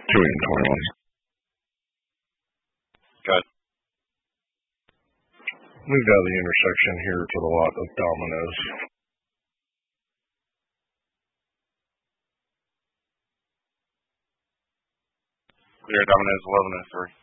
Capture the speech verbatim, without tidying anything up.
two eight twenty-one. Good. Moved out of the intersection here to the lot of Domino's. Clear Domino's eleven oh three.